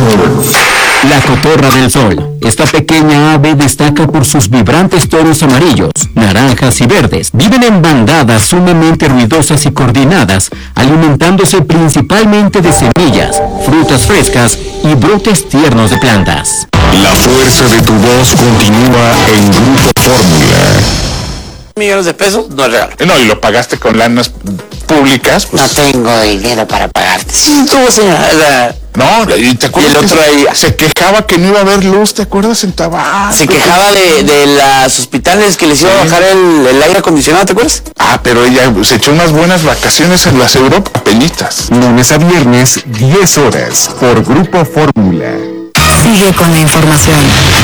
La cotorra del sol. Esta pequeña ave destaca por sus vibrantes tonos amarillos, naranjas y verdes. Viven en bandadas sumamente ruidosas y coordinadas, alimentándose principalmente de semillas, frutas frescas y brotes tiernos de plantas. La fuerza de tu voz continúa en Grupo Fórmula. Millones de pesos no es real. No, y lo pagaste con lanas públicas. Pues. No tengo dinero para pagarte. Sí, tú, señora. No, y te acuerdas. Y el otro ahí se quejaba que no iba a haber luz, ¿te acuerdas? En Tabasco. Se quejaba de los hospitales que les iba a bajar el aire acondicionado, ¿te acuerdas? Ah, pero ella se echó unas buenas vacaciones en las Europa, penitas. Lunes a viernes, 10 horas, por Grupo Fórmula. Sigue con la información.